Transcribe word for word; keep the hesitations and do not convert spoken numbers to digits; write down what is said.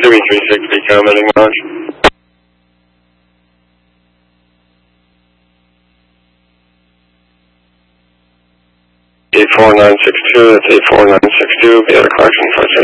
Jimmy three sixty commenting launch. eight four nine six two, that's eight four nine six two, be at a collection for